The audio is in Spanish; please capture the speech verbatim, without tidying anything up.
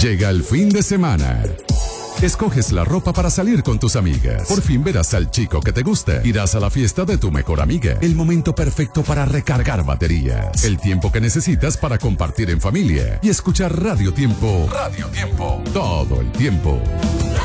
Llega el fin de semana. Escoges la ropa para salir con tus amigas. Por fin verás al chico que te gusta. Irás a la fiesta de tu mejor amiga. El momento perfecto para recargar baterías. El tiempo que necesitas para compartir en familia y escuchar Radio Tiempo. Radio Tiempo. Todo el tiempo.